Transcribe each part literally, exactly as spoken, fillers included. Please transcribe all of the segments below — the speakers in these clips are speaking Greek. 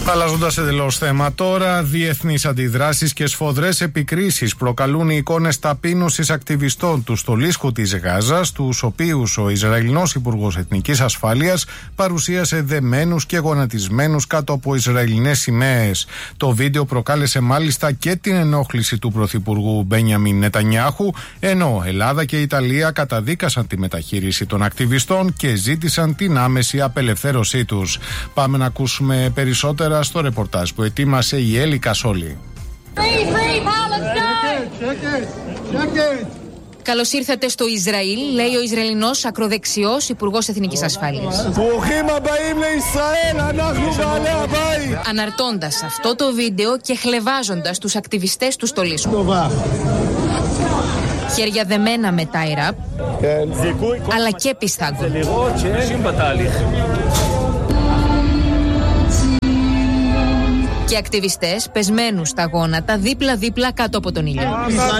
Αλλάζοντας εντελώς θέμα τώρα, διεθνείς αντιδράσεις και σφοδρές επικρίσεις προκαλούν οι εικόνες ταπείνωσης ακτιβιστών του στολίσκου της Γάζας, τους οποίους ο Ισραηλινός Υπουργός Εθνικής Ασφάλειας παρουσίασε δεμένους και γονατισμένους κάτω από Ισραηλινές σημαίες. Το βίντεο προκάλεσε μάλιστα και την ενόχληση του Πρωθυπουργού Μπένιαμιν Νετανιάχου, ενώ Ελλάδα και Ιταλία καταδίκασαν τη μεταχείριση των ακτιβιστών και ζήτησαν την άμεση απελευθέρωσή τους. Πάμε να ακούσουμε περισσότερα στο ρεπορτάζ που ετοίμασε η Έλλη Κασόλη. Καλώς ήρθατε στο Ισραήλ, λέει ο Ισραηλινός ακροδεξιός Υπουργός Εθνικής Ασφάλειας. Αναρτώντας αυτό το βίντεο και χλευάζοντας τους ακτιβιστές του στολίσκου. Χέρια δεμένα με τάιραπ, αλλά και πιστάγκων. Και ακτιβιστές πεσμένους στα γόνατα δίπλα-δίπλα κάτω από τον ήλιο.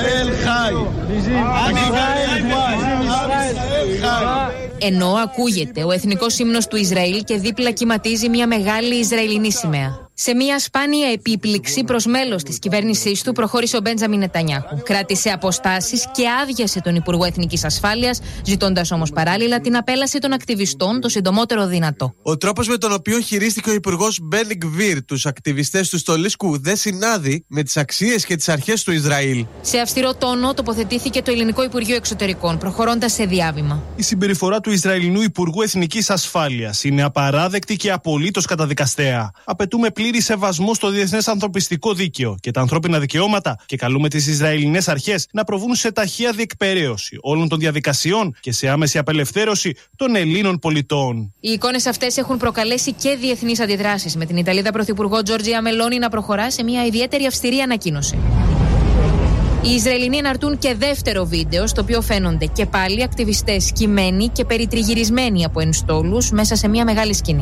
Ενώ ακούγεται ο εθνικός ύμνος του Ισραήλ και δίπλα κυματίζει μια μεγάλη Ισραηλινή σημαία. Σε μια σπάνια επίπληξη προς μέλος της κυβέρνησής του προχώρησε ο Μπέντζαμιν Νετανιάχου. Κράτησε αποστάσεις και άδειασε τον Υπουργό Εθνικής Ασφάλειας, ζητώντας όμως παράλληλα την απέλαση των ακτιβιστών το συντομότερο δυνατό. Ο τρόπος με τον οποίο χειρίστηκε ο Υπουργός Μπένι Γκβίρ τους ακτιβιστές του στολίσκου δεν συνάδει με τις αξίες και τις αρχές του Ισραήλ. Σε αυστηρό τόνο τοποθετήθηκε το Ελληνικό Υπουργείο Εξωτερικών, προχωρώντας σε διάβημα. Η συμπεριφορά του Ισραηλινού Υπουργού Εθνικής Ασφάλειας είναι απαράδεκτη και απολύτως καταδικαστέα. Απαιτούμε πλήρη σεβασμό στο διεθνές ανθρωπιστικό δίκαιο και τα ανθρώπινα δικαιώματα και καλούμε τις Ισραηλινές αρχές να προβούν σε ταχεία διεκπεραίωση όλων των διαδικασιών και σε άμεση απελευθέρωση των Ελλήνων πολιτών. Οι εικόνες αυτές έχουν προκαλέσει και διεθνείς αντιδράσεις, με την Ιταλίδα Πρωθυπουργό Τζόρτζια Μελόνι να προχωρά σε μια ιδιαίτερη αυστηρή ανακοίνωση. Οι Ισραηλινοί εναρτούν και δεύτερο βίντεο, στο οποίο φαίνονται και πάλι ακτιβιστές κυμμένοι και περιτριγυρισμένοι από ενστόλους μέσα σε μια μεγάλη σκηνή.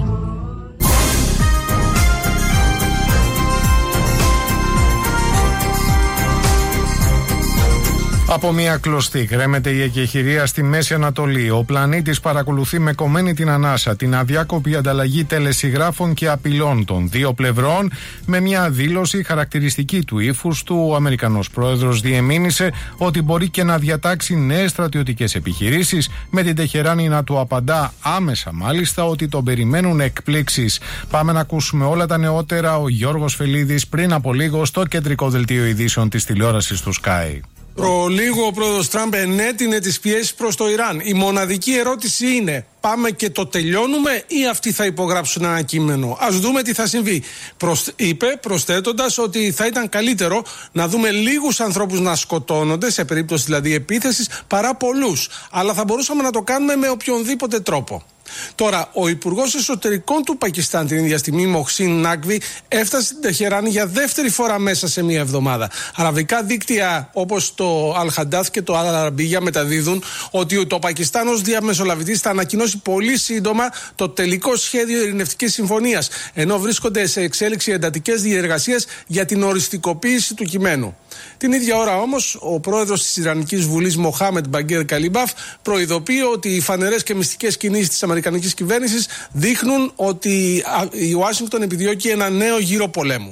Από μια κλωστή γκρέμεται η εκεχηρία στη Μέση Ανατολή. Ο πλανήτης παρακολουθεί με κομμένη την ανάσα την αδιάκοπη ανταλλαγή τελεσιγράφων και απειλών των δύο πλευρών. Με μια δήλωση χαρακτηριστική του ύφους του, ο Αμερικανός πρόεδρος διεμήνυσε ότι μπορεί και να διατάξει νέες στρατιωτικές επιχειρήσεις, με την Τεχεράνη να του απαντά άμεσα μάλιστα ότι τον περιμένουν εκπλήξεις. Πάμε να ακούσουμε όλα τα νεότερα. Ο Γιώργος Φελίδης πριν από λίγο στο κεντρικό δελτίο ειδήσεων της τηλεόρασης του Sky. Προλίγο ο πρόεδρος Τραμπ ενέτεινε τις πιέσεις προς το Ιράν. Η μοναδική ερώτηση είναι: πάμε και το τελειώνουμε ή αυτοί θα υπογράψουν ένα κείμενο? Ας δούμε τι θα συμβεί. Προσ... Είπε προσθέτοντας ότι θα ήταν καλύτερο να δούμε λίγους ανθρώπους να σκοτώνονται, σε περίπτωση δηλαδή επίθεσης, παρά πολλούς. Αλλά θα μπορούσαμε να το κάνουμε με οποιονδήποτε τρόπο. Τώρα, ο Υπουργός Εσωτερικών του Πακιστάν την ίδια στιγμή, Μοχσίν Νάκβι, έφτασε στην Τεχεράνη για δεύτερη φορά μέσα σε μία εβδομάδα. Αραβικά δίκτυα όπως το Αλ-Χαντάθ και το Αλ-Αραμπίγια μεταδίδουν ότι το Πακιστάν ως διαμεσολαβητής θα ανακοινώσει πολύ σύντομα το τελικό σχέδιο ειρηνευτικής συμφωνίας, ενώ βρίσκονται σε εξέλιξη εντατικές διεργασίες για την οριστικοποίηση του κειμένου. Την ίδια ώρα όμως, ο πρόεδρος της Ιρανικής Βουλής, Μοχάμεντ Μπαγκέρ Καλιμπάφ, προειδοποιεί ότι οι φανερές και μυστικές κινήσεις της Αμερικανικής κυβέρνησης δείχνουν ότι η Ουάσιγκτον επιδιώκει ένα νέο γύρο πολέμου.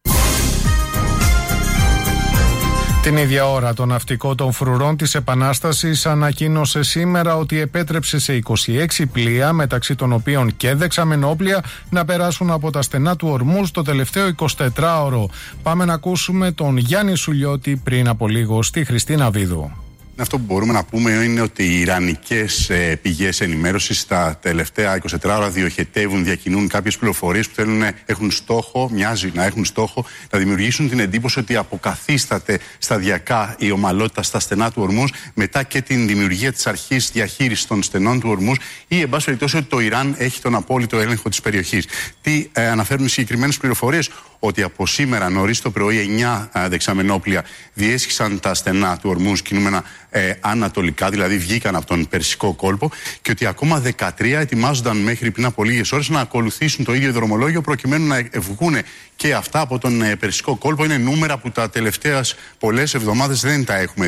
Την ίδια ώρα, το ναυτικό των φρουρών της Επανάστασης ανακοίνωσε σήμερα ότι επέτρεψε σε είκοσι έξι πλοία, μεταξύ των οποίων και δεξαμενόπλια, να περάσουν από τα στενά του Ορμούζ το τελευταίο εικοσιτετράωρο. Πάμε να ακούσουμε τον Γιάννη Σουλιώτη πριν από λίγο στη Χριστίνα Βίδου. Αυτό που μπορούμε να πούμε είναι ότι οι ιρανικές ε, πηγές ενημέρωσης τα τελευταία εικοσιτετρά ώρα διοχετεύουν, διακινούν κάποιες πληροφορίες που θέλουν, έχουν στόχο, μοιάζει να έχουν στόχο, να δημιουργήσουν την εντύπωση ότι αποκαθίσταται σταδιακά η ομαλότητα στα στενά του Ορμούζ, μετά και την δημιουργία της αρχής διαχείρισης των στενών του Ορμούζ, ή εν πάση περιπτώσει ότι το Ιράν έχει τον απόλυτο έλεγχο της περιοχής. Τι ε, αναφέρουν οι συγκεκριμένες πληροφορίες? Ότι από σήμερα νωρίς το πρωί εννιά δεξαμενόπλια διέσχισαν τα στενά του Ορμούζ κινούμενα ε, ανατολικά, δηλαδή βγήκαν από τον Περσικό κόλπο, και ότι ακόμα δεκατρία ετοιμάζονταν μέχρι πριν από λίγες ώρες να ακολουθήσουν το ίδιο δρομολόγιο προκειμένου να βγουν και αυτά από τον ε, Περσικό κόλπο. Είναι νούμερα που τα τελευταίες πολλές εβδομάδες δεν τα έχουμε δει.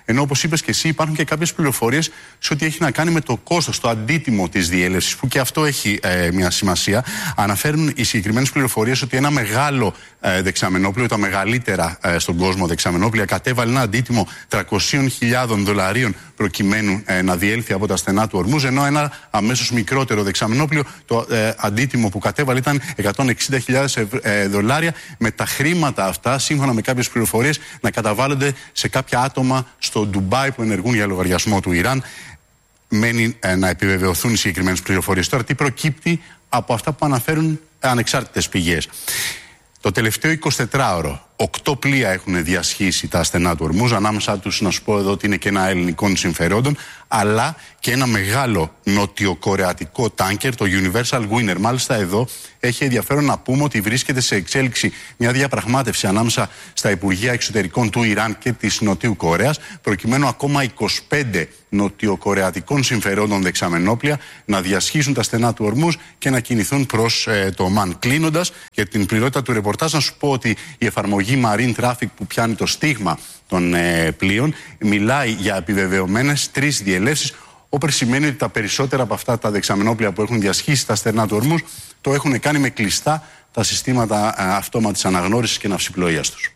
Ενώ όπως είπες και εσύ, υπάρχουν και κάποιες πληροφορίες σε ό,τι έχει να κάνει με το κόστος, το αντίτιμο της διέλευσης, που και αυτό έχει ε, μια σημασία. Αναφέρουν οι συγκεκριμένες πληροφορίες ότι ένα μεγάλο ε, δεξαμενόπλιο, τα μεγαλύτερα ε, στον κόσμο δεξαμενόπλια, κατέβαλε ένα αντίτιμο τριακόσιες χιλιάδες δολαρίων προκειμένου ε, να διέλθει από τα στενά του Ορμούζ, ενώ ένα αμέσως μικρότερο δεξαμενόπλιο, το ε, αντίτιμο που κατέβαλε ήταν εκατόν εξήντα χιλιάδες ε, δολάρια, με τα χρήματα αυτά, σύμφωνα με κάποιες πληροφορίες, να καταβάλλονται σε κάποια άτομα στο Ντουμπάι που ενεργούν για λογαριασμό του Ιράν. Μένει ε, να επιβεβαιωθούν οι συγκεκριμένες πληροφορίες. Τώρα, τι προκύπτει από αυτά που αναφέρουν ανεξάρτητες πηγές. Το τελευταίο εικοσιτετράωρο, οκτώ πλοία έχουν διασχίσει τα στενά του Ορμούζ. Ανάμεσα τους, να σου πω εδώ ότι είναι και ένα ελληνικών συμφερόντων, αλλά και ένα μεγάλο νοτιοκορεατικό τάνκερ, το Universal Winner. Μάλιστα, εδώ έχει ενδιαφέρον να πούμε ότι βρίσκεται σε εξέλιξη μια διαπραγμάτευση ανάμεσα στα Υπουργεία Εξωτερικών του Ιράν και της Νοτιού Κορέας, προκειμένου ακόμα είκοσι πέντε νοτιοκορεατικών συμφερόντων δεξαμενόπλια να διασχίσουν τα στενά του Ορμούζ και να κινηθούν προς ε, το Ομάν. Κλείνοντας, για την πληρότητα του ρεπορτάζ, να σου πω ότι η εφαρμογή Marine Traffic, που πιάνει το στίγμα των ε, πλοίων, μιλάει για επιβεβαιωμένες τρεις διελεύσεις, όπως σημαίνει ότι τα περισσότερα από αυτά τα δεξαμενόπλια που έχουν διασχίσει τα στερνά του Ορμούζ το έχουν κάνει με κλειστά τα συστήματα ε, αυτόματης αναγνώρισης και ναυσιπλοείας τους.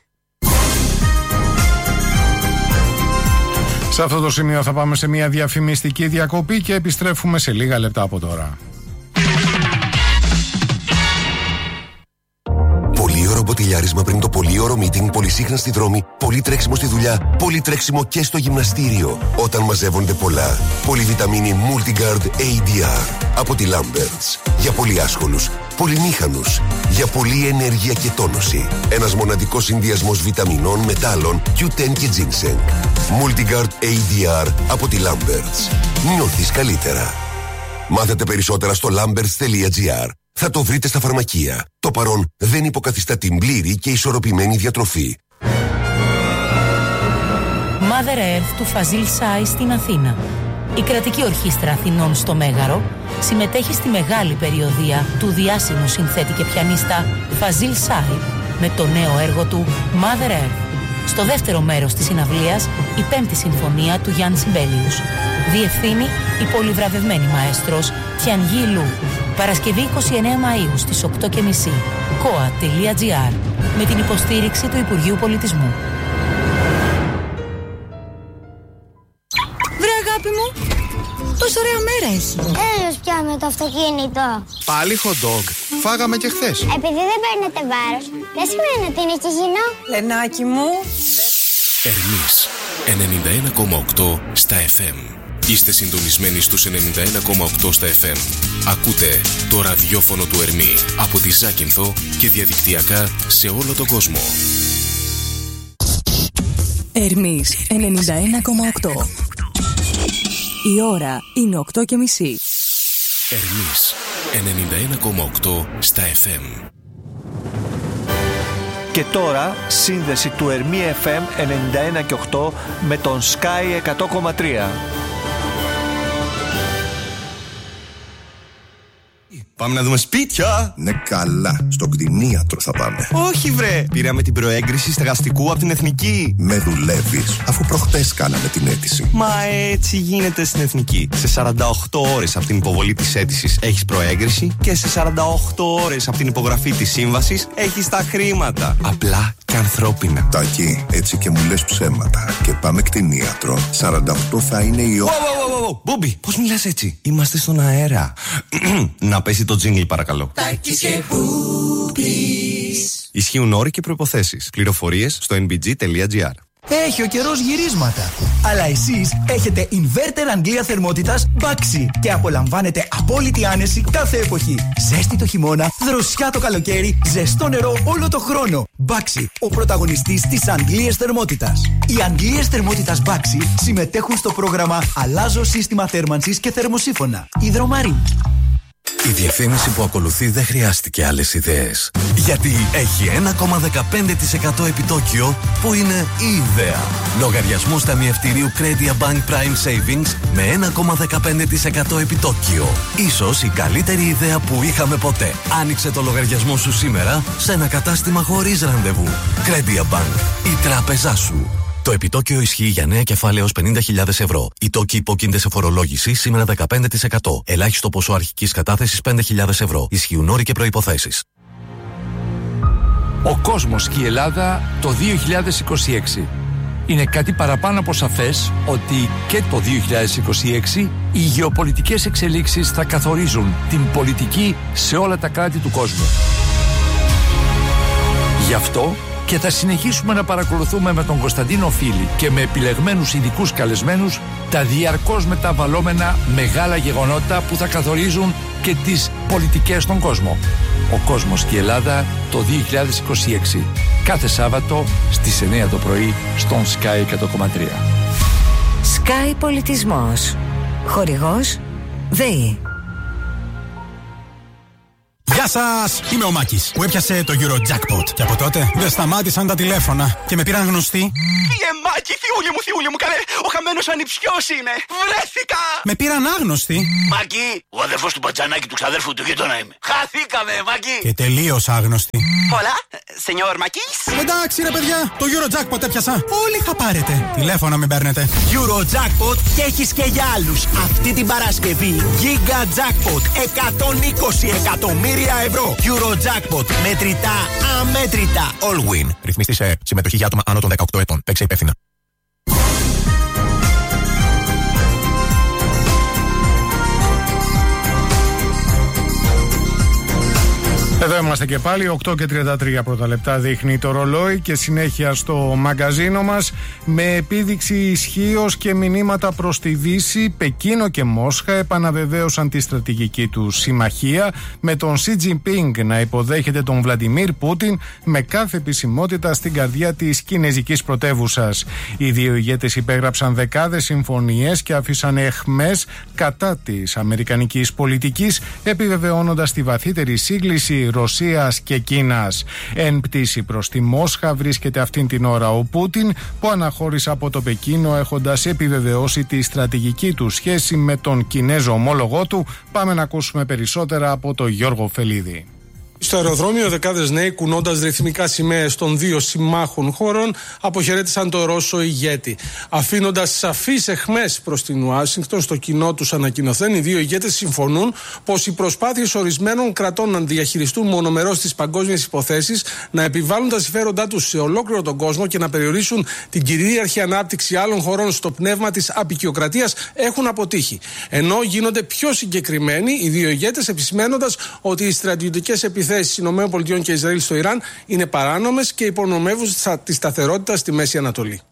Σε αυτό το σημείο θα πάμε σε μια διαφημιστική διακοπή και επιστρέφουμε σε λίγα λεπτά από τώρα. Πολύωρο μποτιλιάρισμα πριν το πολύωρο meeting, πολυσύχναστη δρόμη, πολύ τρέξιμο στη δουλειά, πολύ τρέξιμο και στο γυμναστήριο. Όταν μαζεύονται πολλά, πολυβιταμίνη Multigard έι ντι αρ από τη Lamberts. Για πολύ άσχολους, πολυμήχανους, για πολλή ενέργεια και τόνωση. Ένας μοναδικός συνδυασμός βιταμινών, μετάλλων, κιου τεν και ginseng. Multigard έι ντι αρ από τη Lamberts. Νιώθεις καλύτερα. Μάθετε περισσότερα στο lamberts τελεία τζι άρ. Θα το βρείτε στα φαρμακεία. Το παρόν δεν υποκαθιστά την πλήρη και ισορροπημένη διατροφή. Mother Earth του Φαζίλ Σάι στην Αθήνα. Η κρατική ορχήστρα Αθηνών στο Μέγαρο συμμετέχει στη μεγάλη περιοδεία του διάσημου συνθέτη και πιανίστα Φαζίλ Σάι με το νέο έργο του Mother Earth. Στο δεύτερο μέρος της συναυλίας, η πέμπτη συμφωνία του Γιάννη Σιμπέλιους. Διευθύνει η πολυβραβευμένη μαέστρος Τιανγί Λου. Παρασκευή εικοστή ενάτη Μαΐου στις οκτώ και μισή. κοα τελεία τζι άρ με την υποστήριξη του Υπουργείου Πολιτισμού. Βρε αγάπη μου, πόσο ωραία μέρα έχει. Τέλος πια με το αυτοκίνητο. Πάλι hot dog. Φάγαμε και χθες. Επειδή δεν παίρνετε βάρος, δεν σημαίνει ότι είναι χειμώνα. Λενάκι μου. Ερμής ενενήντα ένα κόμμα οκτώ στα εφ εμ. Είστε συντονισμένοι στους ενενήντα ένα κόμμα οκτώ στα εφ εμ. Ακούτε το ραδιόφωνο του Ερμή από τη Ζάκυνθο και διαδικτυακά σε όλο τον κόσμο. Ερμής ενενήντα ένα κόμμα οκτώ. Η ώρα είναι οκτώ και μισή. Ερμής ενενήντα ένα κόμμα οκτώ στα εφ εμ. Και τώρα σύνδεση του Ερμή εφ εμ ενενήντα ένα και οκτώ με τον Sky εκατό κόμμα τρία. Πάμε να δούμε σπίτια. Ναι, καλά. Στον κτηνίατρο θα πάμε. Όχι, βρε. Πήραμε την προέγκριση στεγαστικού από την Εθνική. Με δουλεύεις, αφού προχτές κάναμε την αίτηση. Μα έτσι γίνεται στην Εθνική. Σε σαράντα οκτώ ώρες από την υποβολή της αίτησης έχεις προέγκριση και σε σαράντα οκτώ ώρες από την υπογραφή της σύμβασης έχεις τα χρήματα. Απλά και ανθρώπινα. Τάκη, έτσι και μου λες ψέματα. Και πάμε κτηνίατρο. σαράντα οκτώ θα είναι η ώρα. Μπόμπι, πώς μιλάς έτσι? Είμαστε στον αέρα. Να πέσει το τζίνγκλ, παρακαλώ. Τάκης και Μπούμπης. Ισχύουν όροι και προϋποθέσεις. Πληροφορίες στο εν μπι τζι τελεία τζι άρ. Έχει ο καιρός γυρίσματα. Αλλά εσείς έχετε inverter Αγγλία θερμότητας Baxi και απολαμβάνετε απόλυτη άνεση κάθε εποχή. Ζέστη το χειμώνα, δροσιά το καλοκαίρι, ζεστό νερό όλο το χρόνο. Baxi, ο πρωταγωνιστής της Αγγλίας θερμότητας. Οι Αγγλίες θερμότητας Baxi συμμετέχουν στο πρόγραμμα Αλλάζω σύστημα θέρμανσης και θερμοσύφωνα. Υδρομαρή. Η διαφήμιση που ακολουθεί δεν χρειάστηκε άλλες ιδέες. Γιατί έχει ένα κόμμα δεκαπέντε τοις εκατό επιτόκιο που είναι η ιδέα. Λογαριασμός ταμιευτηρίου Credia Bank Prime Savings με ένα κόμμα δεκαπέντε τοις εκατό επιτόκιο. Ίσως η καλύτερη ιδέα που είχαμε ποτέ. Άνοιξε το λογαριασμό σου σήμερα σε ένα κατάστημα χωρίς ραντεβού. Credia Bank, η τράπεζά σου. Το επιτόκιο ισχύει για νέα κεφάλαια έως πενήντα χιλιάδες ευρώ. Οι τόκοι υπόκεινται σε φορολόγηση σήμερα δεκαπέντε τοις εκατό. Ελάχιστο ποσό αρχικής κατάθεσης πέντε χιλιάδες ευρώ. Ισχύουν όροι και προϋποθέσεις. Ο κόσμος και η Ελλάδα το δύο χιλιάδες είκοσι έξι. Είναι κάτι παραπάνω από σαφές ότι και το δύο χιλιάδες είκοσι έξι οι γεωπολιτικές εξελίξεις θα καθορίζουν την πολιτική σε όλα τα κράτη του κόσμου. Γι' αυτό και θα συνεχίσουμε να παρακολουθούμε με τον Κωνσταντίνο Φίλη και με επιλεγμένους ειδικούς καλεσμένους τα διαρκώς μεταβαλλόμενα μεγάλα γεγονότα που θα καθορίζουν και τις πολιτικές στον κόσμο. Ο κόσμος και η Ελλάδα το δύο χιλιάδες είκοσι έξι. Κάθε Σάββατο στις εννιά το πρωί στον Sky εκατό κόμμα τρία. Sky Πολιτισμός. Χορηγός ΔΕΗ. Γεια σας! Είμαι ο Μάκης που έπιασε το Eurojackpot. Και από τότε δεν σταμάτησαν τα τηλέφωνα και με πήραν γνωστοί. Φύγε Μάκη, θιούλη μου, θιούλη μου, καλέ! Ο χαμένος ανιψιός είμαι! Βρέθηκα! Με πήραν άγνωστοι. Μάκη, ο αδερφός του μπατζανάκι του ξαδέρφου του γείτονα είμαι. Χαθήκαμε, Μάκη! Και τελείως άγνωστοι. Πολλά, σενιόρ Μάκης. Εντάξει ρε παιδιά, το Eurojackpot έπιασα. Όλοι θα πάρετε. Τηλέφωνα μην παίρνετε. Eurojackpot και έχεις και για άλλους. Αυτή την Παρασκευή Giga Jackpot εκατόν είκοσι εκατομμύρια ευρώ. Eurojackpot. Μετρητά, αμέτρητα. All win. Ρυθμιστή σε συμμετοχή για άτομα άνω των δεκαοκτώ ετών. Παίξε υπεύθυνα. Εδώ είμαστε και πάλι, οκτώ και τριάντα τρία πρώτα λεπτά δείχνει το ρολόι και συνέχεια στο μαγκαζίνο μας με επίδειξη ισχύως και μηνύματα προς τη Δύση. Πεκίνο και Μόσχα επαναβεβαίωσαν τη στρατηγική του συμμαχία με τον Σι Τζινπίνγκ να υποδέχεται τον Βλαντιμίρ Πούτιν με κάθε επισημότητα στην καρδιά της κινέζικης πρωτεύουσας. Οι δύο ηγέτες υπέγραψαν δεκάδες συμφωνίες και άφησαν εχμές κατά της αμερικανικής πολιτικής, επιβεβαιώνοντας τη βαθύτερη σύγκληση Ρωσίας και Κίνας. Εν πτήση προς τη Μόσχα βρίσκεται αυτήν την ώρα ο Πούτιν, που αναχώρησε από το Πεκίνο έχοντας επιβεβαιώσει τη στρατηγική του σχέση με τον Κινέζο ομόλογό του. Πάμε να ακούσουμε περισσότερα από τον Γιώργο Φελίδη. Στο αεροδρόμιο, δεκάδες νέοι κουνώντας ρυθμικά σημαίες των δύο συμμάχων χώρων αποχαιρέτησαν τον Ρώσο ηγέτη. Αφήνοντας σαφείς αιχμές προς την Ουάσιγκτον, στο κοινό τους ανακοινωθέν, οι δύο ηγέτες συμφωνούν πως οι προσπάθειες ορισμένων κρατών να διαχειριστούν μονομερώς τις παγκόσμιες υποθέσεις, να επιβάλλουν τα συμφέροντά τους σε ολόκληρο τον κόσμο και να περιορίσουν την κυρίαρχη ανάπτυξη άλλων χωρών στο πνεύμα της αποικιοκρατίας έχουν αποτύχει. Ενώ γίνονται πιο συγκεκριμένοι οι δύο ηγέτες, επισημένοντας ότι οι στρατιωτικές επιθέσεις θέσεις ΗΠΑ και Ισραήλ στο Ιράν είναι παράνομες και υπονομεύουν τη σταθερότητα στη Μέση Ανατολή.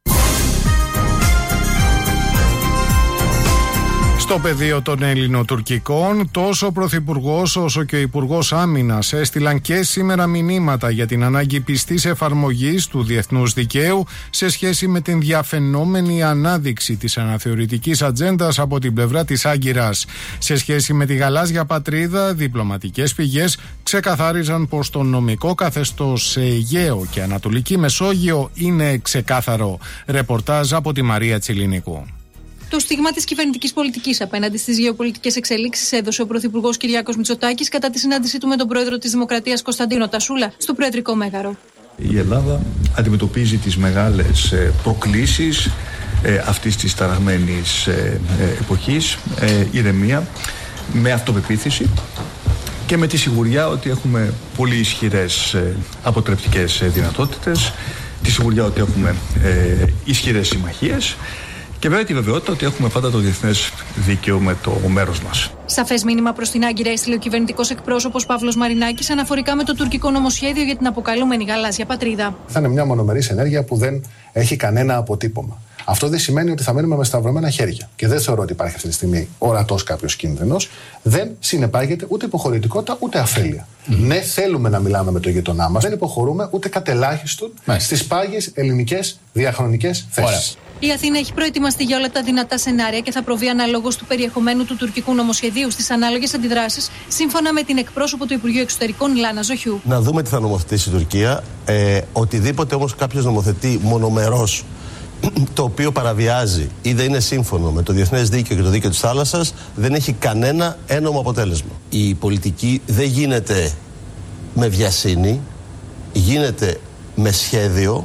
Στο πεδίο των ελληνοτουρκικών, τόσο ο Πρωθυπουργός όσο και ο Υπουργός Άμυνας έστειλαν και σήμερα μηνύματα για την ανάγκη πιστής εφαρμογής του διεθνούς δικαίου σε σχέση με την διαφαινόμενη ανάδειξη της αναθεωρητικής ατζέντας από την πλευρά της Άγκυρας. Σε σχέση με τη γαλάζια πατρίδα, διπλωματικές πηγές ξεκαθάριζαν πως το νομικό καθεστώς σε Αιγαίο και Ανατολική Μεσόγειο είναι ξεκάθαρο. Ρεπορτάζ από τη Μαρία Τσιλινικού. Το στίγμα της κυβερνητικής πολιτικής απέναντι στις γεωπολιτικές εξελίξεις έδωσε ο Πρωθυπουργός Κυριάκος Μητσοτάκης κατά τη συνάντησή του με τον Πρόεδρο της Δημοκρατίας Κωνσταντίνο Τασούλα στο Προεδρικό Μέγαρο. Η Ελλάδα αντιμετωπίζει τις μεγάλες προκλήσεις αυτής της ταραγμένης εποχής, ηρεμία, με αυτοπεποίθηση και με τη σιγουριά ότι έχουμε πολύ ισχυρές αποτρεπτικές δυνατότητες, τη σιγουριά ότι έχουμε ισχυρές συμμαχίες. Και βέβαια τη βεβαιότητα ότι έχουμε πάντα το διεθνές δίκαιο με το μέρος μας. Σαφές μήνυμα προς την Άγκυρα έστειλε ο κυβερνητικός εκπρόσωπος Παύλος Μαρινάκης αναφορικά με το τουρκικό νομοσχέδιο για την αποκαλούμενη γαλάζια πατρίδα. Θα είναι μια μονομερής ενέργεια που δεν έχει κανένα αποτύπωμα. Αυτό δεν σημαίνει ότι θα μείνουμε με σταυρωμένα χέρια. Και δεν θεωρώ ότι υπάρχει αυτή τη στιγμή ορατός κάποιος κίνδυνος. Δεν συνεπάγεται ούτε υποχωρητικότητα ούτε αφέλεια. Mm. Ναι, θέλουμε να μιλάμε με τον γειτονά μας. Δεν υποχωρούμε ούτε κατ' ελάχιστον στις πάγιες ελληνικές διαχρονικές θέσεις. Η Αθήνα έχει προετοιμαστεί για όλα τα δυνατά σενάρια και θα προβεί αναλόγως του περιεχομένου του τουρκικού νομοσχεδίου στις ανάλογες αντιδράσεις, σύμφωνα με την εκπρόσωπο του Υπουργείου Εξωτερικών Λάνα Ζοχιού. Να δούμε τι θα νομοθετήσει η Τουρκία. Ε, οτιδήποτε όμως κάποιος νομοθετεί μονομερός, το οποίο παραβιάζει ή δεν είναι σύμφωνο με το διεθνές δίκαιο και το δίκαιο της θάλασσας, δεν έχει κανένα ένομο αποτέλεσμα. Η πολιτική δεν γίνεται με βιασύνη, γίνεται με σχέδιο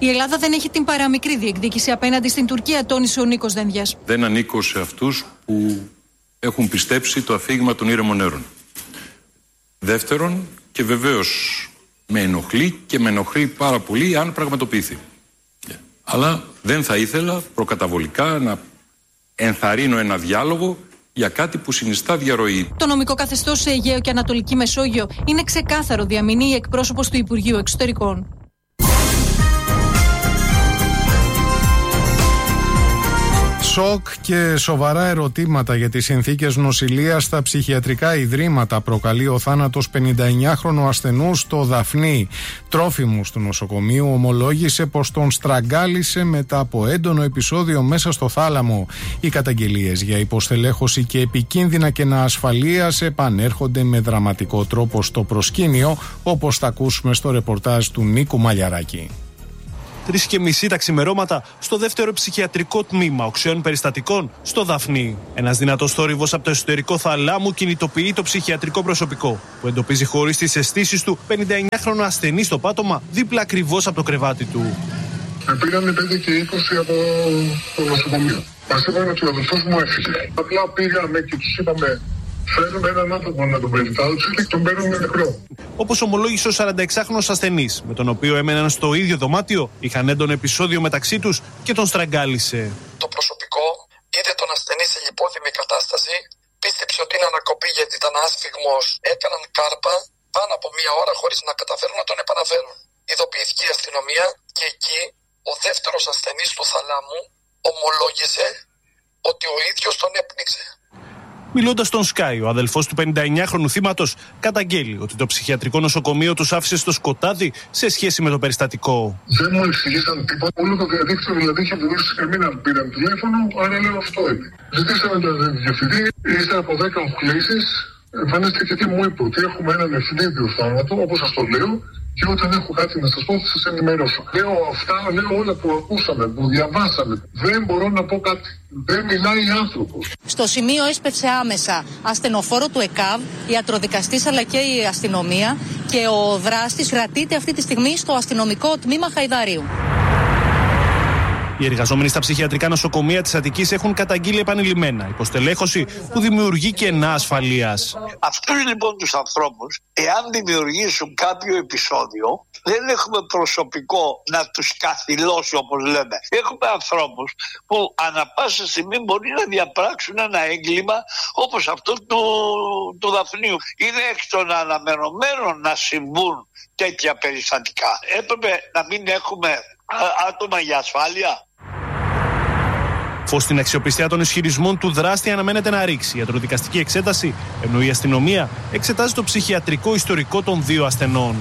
Η Ελλάδα δεν έχει την παραμικρή διεκδίκηση απέναντι στην Τουρκία, τόνισε ο Νίκος Δένδιας. Δεν ανήκω σε αυτούς που έχουν πιστέψει το αφήγημα των ήρεμων νερών. Δεύτερον, και βεβαίως με ενοχλεί και με ενοχλεί πάρα πολύ αν πραγματοποιηθεί. Αλλά δεν θα ήθελα προκαταβολικά να ενθαρρύνω ένα διάλογο για κάτι που συνιστά διαρροή. Το νομικό καθεστώς σε Αιγαίο και Ανατολική Μεσόγειο είναι ξεκάθαρο, διαμηνεί η εκπρόσωπος του Υπουργείου Εξωτερικών. Σοκ και σοβαρά ερωτήματα για τις συνθήκες νοσηλείας στα ψυχιατρικά ιδρύματα προκαλεί ο θάνατος πενηνταεννιάχρονου ασθενού στο Δαφνί. Τρόφιμους του νοσοκομείου ομολόγησε πως τον στραγγάλισε μετά από έντονο επεισόδιο μέσα στο θάλαμο. Οι καταγγελίες για υποστελέχωση και επικίνδυνα κενά ασφαλείας επανέρχονται με δραματικό τρόπο στο προσκήνιο, όπως θα ακούσουμε στο ρεπορτάζ του Νίκου Μαλιαράκη. Τρεις και μισή τα ξημερώματα στο δεύτερο ψυχιατρικό τμήμα οξέων περιστατικών στο Δαφνί. Ένας δυνατός θόρυβος από το εσωτερικό θαλάμου κινητοποιεί το ψυχιατρικό προσωπικό, που εντοπίζει χωρίς τις αισθήσεις του πενηνταεννιάχρονο ασθενή στο πάτωμα δίπλα ακριβώς από το κρεβάτι του. Με πήρανε πέντε και είκοσι από το νοσοκομείο. Μας είπαν ότι ο αδελφός μου έφυγε. Απλά πήγαμε και τους είπαμε: φέρνουμε έναν άνθρωπο να τον περιτάλψει και τον παίρνουμε νεκρό. Όπως ομολόγησε ο σαρανταεξάχρονος ασθενής, με τον οποίο έμεναν στο ίδιο δωμάτιο, είχαν έντονο επεισόδιο μεταξύ τους και τον στραγγάλισε. Το προσωπικό είδε τον ασθενή σε λιπόθυμη κατάσταση, πίστεψε ότι είναι ανακοπή γιατί ήταν άσφιγμος, έκαναν κάρπα πάνω από μία ώρα χωρίς να καταφέρουν να τον επαναφέρουν. Ειδοποιήθηκε η αστυνομία και εκεί ο δεύτερος ασθενής του θαλάμου ομολόγησε ότι ο ίδιος τον έπνιξε. Μιλώντας στον Sky, ο αδελφός του πενηνταεννιάχρονου θύματος καταγγέλει ότι το ψυχιατρικό νοσοκομείο τους άφησε στο σκοτάδι σε σχέση με το περιστατικό. Δεν μου εξηγήσαν τίποτα. Όλο το διαδίκτυο δηλαδή είχε βουλώσει σε καμία να πήραν τηλέφωνο, άρα λέω αυτό είναι. Ζητήσαμε τον διευθυντή, ύστερα από δέκα οχλήσεις, εμφανίστηκε και μου είπε ότι έχουμε έναν ευνίδιο θάνατο, όπως σας το λέω, και όταν έχω κάτι να σας πω θα σας ενημερώσω. Λέω αυτά, λέω όλα που ακούσαμε, που διαβάσαμε. Δεν μπορώ να πω κάτι. Δεν μιλάει άνθρωπος. Στο σημείο έσπευσε άμεσα ασθενοφόρο του ΕΚΑΒ, ιατροδικαστής αλλά και η αστυνομία, και ο δράστης κρατείται αυτή τη στιγμή στο αστυνομικό τμήμα Χαϊδαρίου. Οι εργαζόμενοι στα ψυχιατρικά νοσοκομεία της Αττικής έχουν καταγγείλει επανειλημμένα υποστελέχωση που δημιουργεί κενά ασφαλείας. Αυτούς λοιπόν τους ανθρώπους, εάν δημιουργήσουν κάποιο επεισόδιο, δεν έχουμε προσωπικό να τους καθυλώσει όπως λέμε. Έχουμε ανθρώπους που ανα πάσα στιγμή μπορεί να διαπράξουν ένα έγκλημα όπως αυτό του, του Δαφνίου. Είναι εκ των αναμενωμένων να συμβούν τέτοια περιστατικά. Έπρεπε να μην έχουμε άτομα για ασφάλεια. Φως στην αξιοπιστία των ισχυρισμών του δράστη αναμένεται να ρίξει ιατροδικαστική εξέταση, ενώ η αστυνομία εξετάζει το ψυχιατρικό ιστορικό των δύο ασθενών.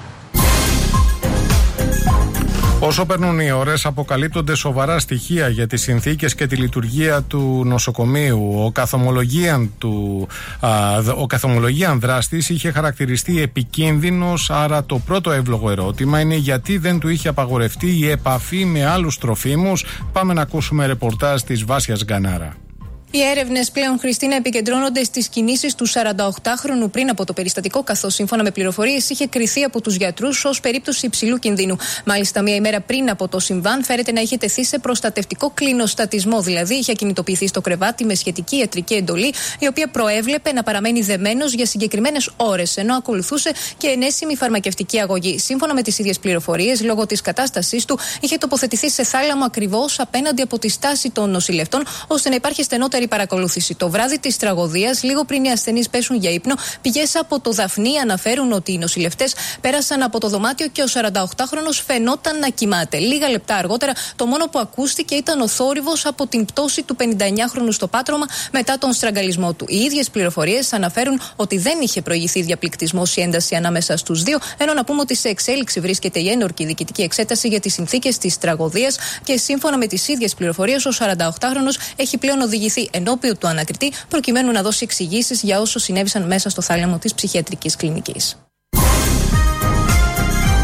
Όσο περνούν οι ώρες, αποκαλύπτονται σοβαρά στοιχεία για τις συνθήκες και τη λειτουργία του νοσοκομείου. Ο καθομολογίαν, του, α, ο καθομολογίαν δράστης είχε χαρακτηριστεί επικίνδυνος, άρα το πρώτο εύλογο ερώτημα είναι γιατί δεν του είχε απαγορευτεί η επαφή με άλλους τροφίμους. Πάμε να ακούσουμε ρεπορτάζ της Βάσιας Γκανάρα. Οι έρευνες πλέον, Χριστίνα, επικεντρώνονται στις κινήσεις του σαρανταοκτάχρονου πριν από το περιστατικό, καθώς σύμφωνα με πληροφορίες είχε κριθεί από τους γιατρούς ως περίπτωση υψηλού κινδύνου. Μάλιστα, μία ημέρα πριν από το συμβάν, φέρεται να είχε τεθεί σε προστατευτικό κλινοστατισμό, δηλαδή είχε κινητοποιηθεί στο κρεβάτι με σχετική ιατρική εντολή, η οποία προέβλεπε να παραμένει δεμένος για συγκεκριμένες ώρες, ενώ ακολουθούσε και ενέσιμη φαρμακευτική αγωγή. Σύμφωνα με τις ίδιες πληροφορίες, λόγω της κατάστασής του, είχε τοποθετηθεί σε θάλαμο ακριβώς απέναντι από τη στάση των νοσηλευτών, ώστε να υπάρχει στενότερη παρακολούθηση. Το βράδυ της τραγωδίας, λίγο πριν οι ασθενείς πέσουν για ύπνο, πηγές από το Δαφνί αναφέρουν ότι οι νοσηλευτές πέρασαν από το δωμάτιο και ο σαρανταοκτάχρονος φαινόταν να κοιμάται. Λίγα λεπτά αργότερα, το μόνο που ακούστηκε ήταν ο θόρυβος από την πτώση του πενηνταεννιάχρονου στο πάτρωμα μετά τον στραγγαλισμό του. Οι ίδιες πληροφορίες αναφέρουν ότι δεν είχε προηγηθεί διαπληκτισμός ή ένταση ανάμεσα στους δύο, ενώ να πούμε ότι σε εξέλιξη βρίσκεται η ένορκη διοικητική εξέταση για τις συνθήκες της τραγωδίας και σύμφωνα με τις ίδιες πληροφορίες, ο σαρανταοκτάχρονος έχει πλέον οδηγηθεί ενώπιον του ανακριτή προκειμένου να δώσει εξηγήσεις για όσο συνέβησαν μέσα στο θάλαμο της ψυχιατρικής κλινικής.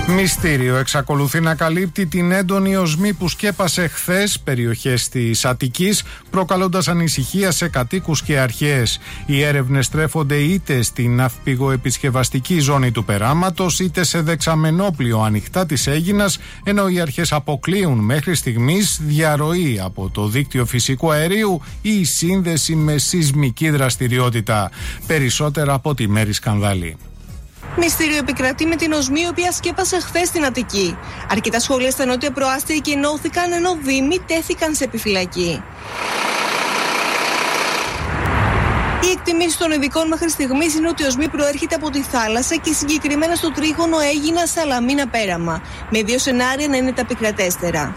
Μυστήριο εξακολουθεί να καλύπτει την έντονη οσμή που σκέπασε χθες περιοχές της Αττικής, προκαλώντας ανησυχία σε κατοίκους και αρχές. Οι έρευνες στρέφονται είτε στην ναυπηγοεπισκευαστική ζώνη του περάματος, είτε σε δεξαμενόπλιο ανοιχτά της Αίγινας, ενώ οι αρχές αποκλείουν μέχρι στιγμής διαρροή από το δίκτυο φυσικού αερίου ή σύνδεση με σεισμική δραστηριότητα. Περισσότερα από τη Μέρη Σκανδάλη. Μυστήριο επικρατεί με την οσμή, η οποία σκέπασε χθες στην Αττική. Αρκετά σχολεία στα νότια προάστια κενώθηκαν, ενώ δήμοι τέθηκαν σε επιφυλακή. Οι εκτιμήσεις των ειδικών μέχρι στιγμής είναι ότι η οσμή προέρχεται από τη θάλασσα και συγκεκριμένα στο τρίγωνο Αίγινα Σαλαμίνα Πέραμα, με δύο σενάρια να είναι τα επικρατέστερα.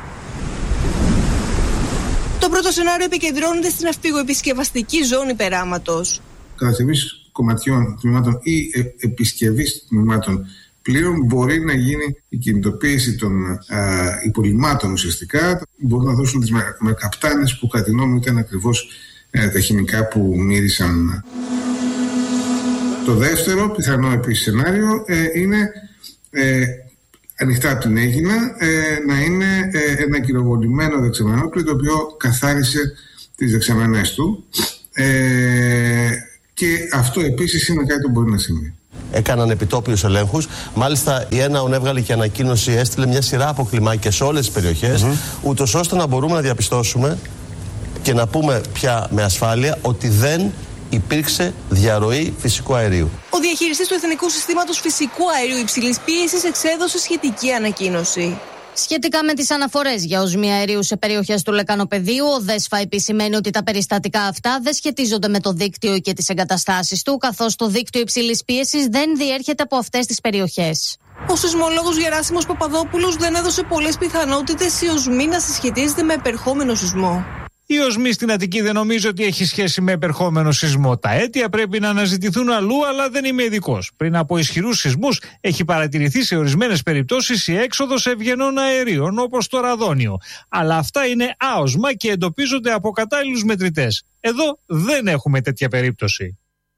Το πρώτο σενάριο επικεντρώνεται στην ναυπηγοεπισκευαστική ζώνη περάματος. Κατασκευής κομματιών τμήματων ή ε, επισκευής τμήματων πλοίων μπορεί να γίνει η κινητοποίηση των α, υπολοιμμάτων ουσιαστικά. Μπορούν να δώσουν τις μερκαπτάνες που κατά τη γνώμη μου ήταν ακριβώς ε, τα χημικά που μύρισαν. Το δεύτερο πιθανό επίσης σενάριο ε, είναι ε, ανοιχτά από την Αίγινα ε, να είναι ε, ένα κυροβολημένο δεξαμενόπλοιο το οποίο καθάρισε τις δεξαμενές του. Ε, Και αυτό επίσης είναι κάτι που μπορεί να συμβεί. Έκαναν επιτόπιους ελέγχους. Μάλιστα, η ΕΝΑΟΝ έβγαλε και ανακοίνωση, έστειλε μια σειρά από κλιμάκια σε όλες τις περιοχές, mm-hmm. ούτως ώστε να μπορούμε να διαπιστώσουμε και να πούμε πια με ασφάλεια ότι δεν υπήρξε διαρροή φυσικού αερίου. Ο διαχειριστής του Εθνικού Συστήματος Φυσικού Αερίου Υψηλής Πίεσης εξέδωσε σχετική ανακοίνωση. Σχετικά με τις αναφορές για οσμή αερίου σε περιοχές του Λεκανοπεδίου, ο ΔΕΣΦΑ επισημαίνει ότι τα περιστατικά αυτά δεν σχετίζονται με το δίκτυο και τις εγκαταστάσεις του, καθώς το δίκτυο υψηλής πίεσης δεν διέρχεται από αυτές τις περιοχές. Ο σεισμολόγος Γεράσιμος Παπαδόπουλος δεν έδωσε πολλές πιθανότητες η οσμή να συσχετίζεται με επερχόμενο σεισμό. Η οσμή στην Αττική δεν νομίζω ότι έχει σχέση με επερχόμενο σεισμό. Τα αίτια πρέπει να αναζητηθούν αλλού, αλλά δεν είμαι ειδικός. Πριν από ισχυρούς σεισμούς, έχει παρατηρηθεί σε ορισμένες περιπτώσεις η έξοδος ευγενών αερίων, όπως το ραδόνιο. Αλλά αυτά είναι άοσμα και εντοπίζονται από κατάλληλους μετρητές. Εδώ δεν έχουμε τέτοια περίπτωση.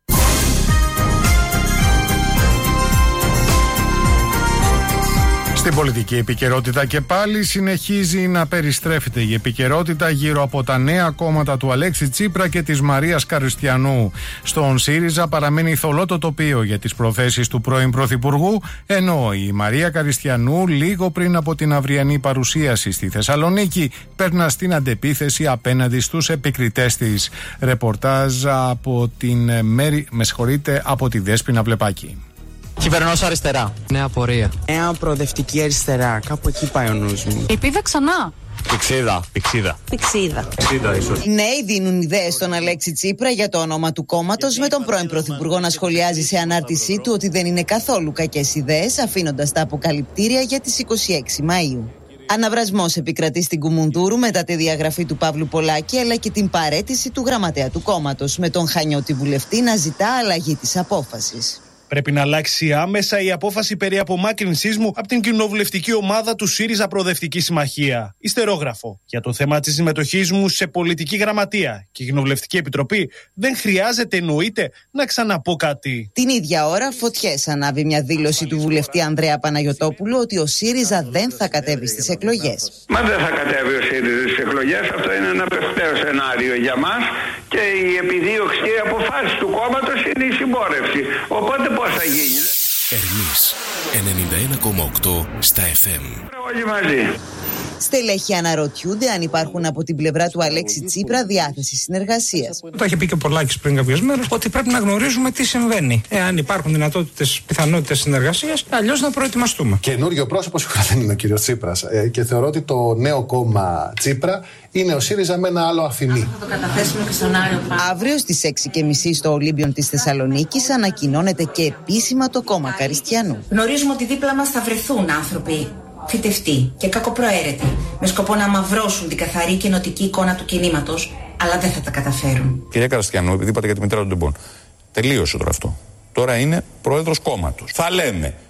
Στην πολιτική επικαιρότητα και πάλι συνεχίζει να περιστρέφεται η επικαιρότητα γύρω από τα νέα κόμματα του Αλέξη Τσίπρα και της Μαρίας Καριστιανού. Στον ΣΥΡΙΖΑ παραμένει θολό το τοπίο για τις προθέσεις του πρώην Πρωθυπουργού, ενώ η Μαρία Καριστιανού λίγο πριν από την αυριανή παρουσίαση στη Θεσσαλονίκη περνά στην αντεπίθεση απέναντι στους επικριτές της. Ρεπορτάζ από την Μέρη, με συγχωρείτε, από τη Δέσποινα Βλεπάκη. Κυβερνός αριστερά. Νέα πορεία. Νέα προοδευτική αριστερά. Κάπου εκεί πάει ο νους μου. Ελπίδα ξανά. Πηξίδα. Πηξίδα. Πηξίδα. Πηξίδα, ίσως. Οι νέοι δίνουν ιδέες στον Αλέξη Τσίπρα για το όνομα του κόμματος, με τον πρώην Πρωθυπουργό να σχολιάζει σε ανάρτησή του ότι δεν είναι καθόλου κακές ιδέες, αφήνοντας τα αποκαλυπτήρια για τις είκοσι έξι Μαΐου. Αναβρασμός επικρατεί στην Κουμουνδούρου μετά τη διαγραφή του Παύλου Πολάκη, αλλά και την παραίτηση του γραμματέα του κόμματος, με τον Χανιώτη βουλευτή να ζητά αλλαγή της απόφασης. Πρέπει να αλλάξει άμεσα η απόφαση περί απομάκρυνσής μου από την κοινοβουλευτική ομάδα του ΣΥΡΙΖΑ Προοδευτική Συμμαχία. Ιστερόγραφο. Για το θέμα της συμμετοχής μου σε πολιτική γραμματεία και κοινοβουλευτική επιτροπή δεν χρειάζεται, εννοείται, να ξαναπώ κάτι. Την ίδια ώρα, φωτιές ανάβει μια δήλωση του βουλευτή Ανδρέα Παναγιωτόπουλου ότι ο ΣΥΡΙΖΑ δεν θα κατέβει στις εκλογές. Μα δεν θα κατέβει ο ΣΥΡΙΖΑ στις εκλογές. Αυτό είναι ένα πρακτικό σενάριο για μας και η επιδίωξη και οι αποφάσεις του κόμματος είναι η συμπόρευση. Οπότε πώς θα γίνει? Ερμής ενενήντα ένα κόμμα οκτώ στα εφ εμ. Όλοι μαζί. Στελέχοι αναρωτιούνται αν υπάρχουν από την πλευρά του Αλέξη Τσίπρα διάθεση συνεργασίας. Το είχε πει και ο Πολάκης πριν κάποιες μέρες ότι πρέπει να γνωρίζουμε τι συμβαίνει. Εάν υπάρχουν δυνατότητες, πιθανότητες συνεργασίας, αλλιώς να προετοιμαστούμε. Καινούριο πρόσωπο σίγουρα δεν είναι ο κύριος Τσίπρας. Ε, και θεωρώ ότι το νέο κόμμα Τσίπρα είναι ο ΣΥΡΙΖΑ με ένα άλλο αφημί. Θα το καταθέσουμε και στον Άριο Πάγο. Αύριο στις έξι και μισή στο Ολύμπιον της Θεσσαλονίκης ανακοινώνεται και επίσημα το κόμμα Καριστιανού. Γνωρίζουμε ότι δίπλα μας θα βρεθούν άνθρωποι φυτευτοί και κακοπροαίρετοι, με σκοπό να αμαυρώσουν την καθαρή και ενωτική εικόνα του κινήματος, αλλά δεν θα τα καταφέρουν. Κυρία Καριστιανού, επειδή είπατε για τη μητέρα του Ντεμπόν, τελείωσε τώρα αυτό. Τώρα είναι πρόεδρος κόμματος. Θα λέμε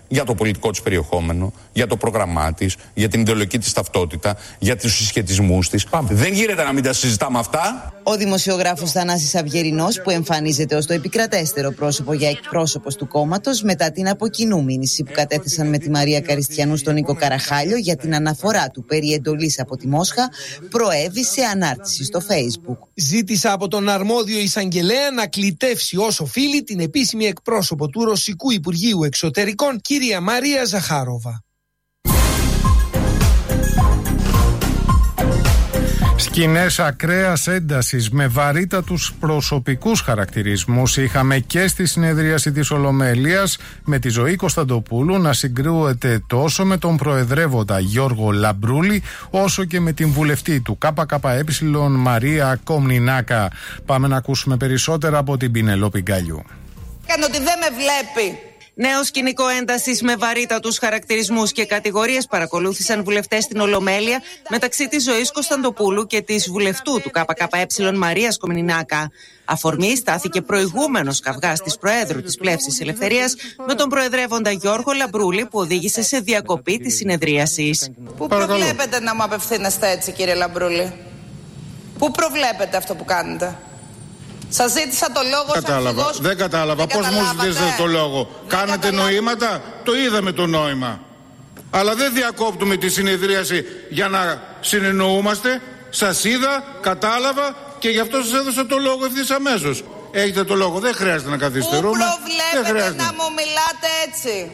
για το πολιτικό της περιεχόμενο, για το πρόγραμμά της, για την ιδεολογική της ταυτότητα, για τους συσχετισμούς της. Δεν γίνεται να μην τα συζητάμε αυτά. Ο δημοσιογράφος Θανάσης Αυγερινός, που εμφανίζεται ως το επικρατέστερο πρόσωπο για εκπρόσωπος του κόμματος μετά την από κοινού μήνυση που κατέθεσαν με τη Μαρία Καριστιανού στον Νίκο Καραχάλιο για την αναφορά του περί εντολής από τη Μόσχα, προέβη σε ανάρτηση στο Facebook. Ζήτησα από τον αρμόδιο εισαγγελέα να κλητεύσει όσο οφείλει την επίσημη εκπρόσωπο του Ρωσικού Υπουργείου Εξωτερικών, κυρία Μαρία Ζαχάροβα. Σκηνές ακραίας έντασης με βαρύτατους προσωπικούς χαρακτηρισμούς είχαμε και στη συνεδρίαση της Ολομέλειας, με τη Ζωή Κωνσταντοπούλου να συγκρούεται τόσο με τον προεδρεύοντα Γιώργο Λαμπρούλη, όσο και με την βουλευτή του ΚΚΕ Μαρία Κομνηνάκα. Πάμε να ακούσουμε περισσότερα από την Πινελόπη Γκαλιού. Έκανε ότι δεν με βλέπει. Νέο σκηνικό έντασης με βαρύτατους χαρακτηρισμούς και κατηγορίες παρακολούθησαν βουλευτές στην Ολομέλεια μεταξύ της Ζωής Κωνσταντοπούλου και της βουλευτού του ΚΚΕ Μαρίας Κομνηνάκα. Αφορμή στάθηκε προηγούμενος καυγάς της Προέδρου της Πλεύσης Ελευθερίας με τον προεδρεύοντα Γιώργο Λαμπρούλη, που οδήγησε σε διακοπή της συνεδρίασης. Πού προβλέπετε να μου απευθύνεστε έτσι, κύριε Λαμπρούλη? Πού προβλέπετε αυτό που κάνετε? Σας ζήτησα το λόγο. Κατάλαβα. Δεν κατάλαβα. Πώς μου ζητήσατε το λόγο? Κάνατε νοήματα? Το είδαμε το νόημα. Αλλά δεν διακόπτουμε τη συνεδρίαση για να συνεννοούμαστε. Σας είδα, κατάλαβα και γι' αυτό σας έδωσα το λόγο ευθύς αμέσως. Έχετε το λόγο. Δεν χρειάζεται να καθυστερούμε. Πού προβλέπετε να μου μιλάτε έτσι?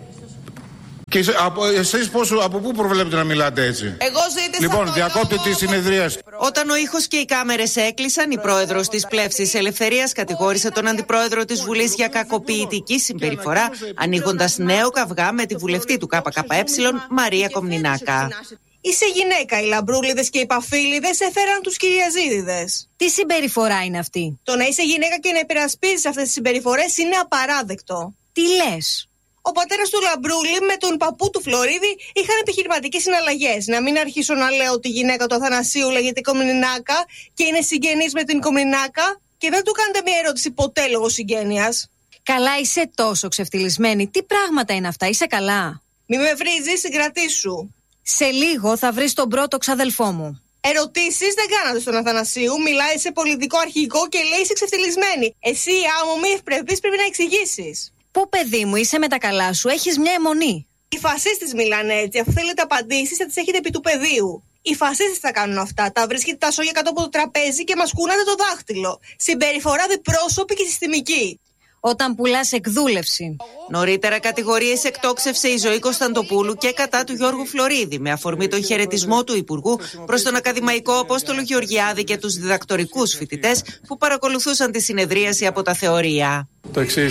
Και εσείς πώς, από πού προβλέπετε να μιλάτε έτσι? Εγώ ζήτησα. Λοιπόν, διακόπτε τη συνεδρίαση. Όταν ο ήχος και οι κάμερες έκλεισαν, η πρόεδρος της Πλεύσης Ελευθερίας κατηγόρησε τον αντιπρόεδρο της Βουλής για κακοποιητική συμπεριφορά, ανοίγοντας νέο καυγά με τη βουλευτή του ΚΚΕ Μαρία Κομνηνάκα. Είσαι γυναίκα. Οι λαμπρούλιδες και οι παφίλιδες έφεραν τους κυριαζίδιδες. Τι συμπεριφορά είναι αυτή? Το να είσαι γυναίκα και να υπερασπίζεις αυτές τις συμπεριφορές είναι απαράδεκτο. Τι λες? Ο πατέρας του Λαμπρούλη με τον παππού του Φλωρίδη είχαν επιχειρηματικές συναλλαγές. Να μην αρχίσω να λέω ότι η γυναίκα του Αθανασίου λέγεται Κομνηνάκα και είναι συγγενής με την Κομνηνάκα, και δεν του κάνετε μια ερώτηση ποτέ λόγω συγγένειας. Καλά, είσαι τόσο ξεφτυλισμένη. Τι πράγματα είναι αυτά, είσαι καλά? Μη με βρίζεις, συγκρατήσου. Σε λίγο θα βρεις τον πρώτο ξαδελφό μου. Ερωτήσεις δεν κάνατε στον Αθανασίου. Μιλάει σε πολιτικό αρχηγό και λέει είσαι ξεφτυλισμένη. Εσύ, άμμο μη ευπρεπής, πρέπει να εξηγήσεις. Πού, παιδί μου, είσαι με τα καλά σου, έχεις μια αιμονή. Οι φασίστες μιλάνε έτσι. Αφού θέλετε απαντήσεις, θα τις έχετε επί του πεδίου. Οι φασίστες θα κάνουν αυτά. Τα βρίσκετε τα σόγια κάτω από το τραπέζι και μας κουνάτε το δάχτυλο. Συμπεριφορά διπρόσωπη και συστημική. Όταν πουλάς εκδούλευση. Νωρίτερα κατηγορίες εκτόξευσε η Ζωή Κωνσταντοπούλου και κατά του Γιώργου Φλωρίδη, με αφορμή τον χαιρετισμό του Υπουργού προς τον ακαδημαϊκό Απόστολο Γεωργιάδη και τους διδακτορικούς φοιτητές που παρακολουθούσαν τη συνεδρίαση από τα θεωρία. Το εξής.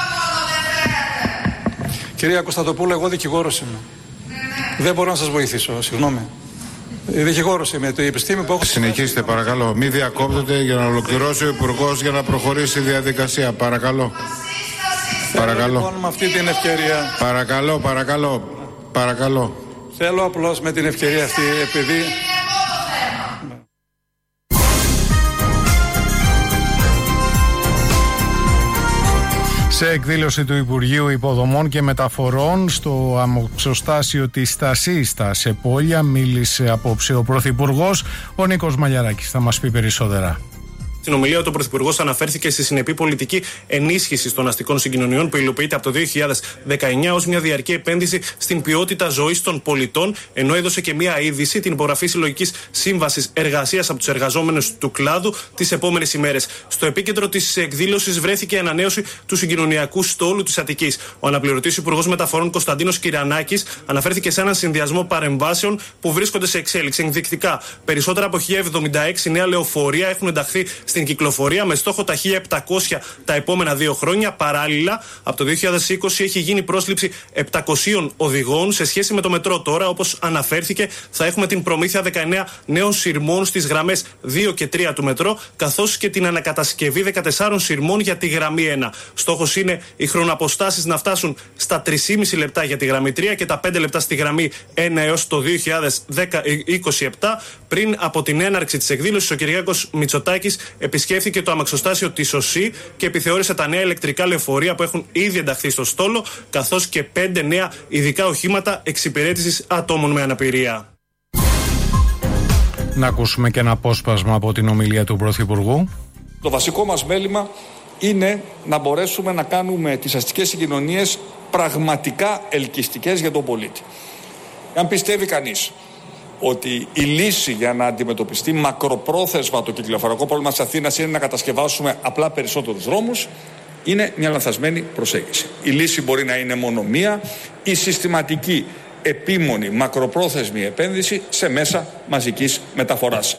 Κυρία Κωνσταντοπούλου, εγώ δικηγόρος είμαι. Δεν μπορώ να σας βοηθήσω, συγγνώμη. Δικηγόρος είμαι, το επιστήμη που έχω. Συνεχίστε, παρακαλώ. Μην διακόπτετε για να ολοκληρώσει ο Υπουργός για να προχωρήσει η διαδικασία. Παρακαλώ. Παρακαλώ. Λοιπόν, με αυτή την ευκαιρία. Παρακαλώ, παρακαλώ. Παρακαλώ. Θέλω απλώς με την ευκαιρία αυτή, επειδή. Σε εκδήλωση του Υπουργείου Υποδομών και Μεταφορών στο αμοξοστάσιο της Στασίστα σε Πόλια μίλησε απόψε ο Πρωθυπουργός. Ο Νίκος Μαλιαράκης θα μας πει περισσότερα. Στην ομιλία του, ο Πρωθυπουργός αναφέρθηκε στη συνεπή πολιτική ενίσχυση των αστικών συγκοινωνιών που υλοποιείται από το δύο χιλιάδες δεκαεννιά ως μια διαρκή επένδυση στην ποιότητα ζωής των πολιτών, ενώ έδωσε και μια είδηση, την υπογραφή συλλογικής σύμβασης εργασίας από τους εργαζόμενους του κλάδου τις επόμενες ημέρες. Στο επίκεντρο της εκδήλωσης βρέθηκε η ανανέωση του συγκοινωνιακού στόλου της Αττικής. Ο αναπληρωτής Υπουργός Μεταφορών Κωνσταντίνος Κυρανάκης αναφέρθηκε σε έναν συνδυασμό παρεμβάσεων που βρίσκονται σε εξέλιξη. Ενδεικτικά, περισσότερα από χίλια εβδομήντα έξι νέα λεωφορεία έχουν ενταχθεί στην κυκλοφορία, με στόχο τα χίλια επτακόσια τα επόμενα δύο χρόνια. Παράλληλα, από το δύο χιλιάδες είκοσι έχει γίνει πρόσληψη επτακοσίων οδηγών σε σχέση με το μετρό. Τώρα, όπως αναφέρθηκε, θα έχουμε την προμήθεια δεκαεννέα νέων σειρμών στις γραμμές δύο και τρία του μετρό, καθώς και την ανακατασκευή δεκατεσσάρων σειρμών για τη γραμμή ένα. Στόχος είναι οι χρονοαποστάσεις να φτάσουν στα τρία και μισό λεπτά για τη γραμμή τρία και τα πέντε λεπτά στη γραμμή ένα έως το δύο χιλιάδες είκοσι επτά. Πριν από την έναρξη της εκδήλωσης, ο Κυριάκος Μητσοτάκης επισκέφθηκε το αμαξοστάσιο της ΟΣΥ και επιθεώρησε τα νέα ηλεκτρικά λεωφορεία που έχουν ήδη ενταχθεί στο στόλο, καθώς και πέντε νέα ειδικά οχήματα εξυπηρέτησης ατόμων με αναπηρία. Να ακούσουμε και ένα απόσπασμα από την ομιλία του Πρωθυπουργού. Το βασικό μας μέλημα είναι να μπορέσουμε να κάνουμε τις αστικές συγκοινωνίες πραγματικά ελκυστικές για τον πολίτη. Αν πιστεύει κανείς ότι η λύση για να αντιμετωπιστεί μακροπρόθεσμα το κυκλοφοριακό πρόβλημα της Αθήνας είναι να κατασκευάσουμε απλά περισσότερους δρόμους, είναι μια λανθασμένη προσέγγιση. Η λύση μπορεί να είναι μόνο μία, η συστηματική, επίμονη, μακροπρόθεσμη επένδυση σε μέσα μαζικής μεταφοράς.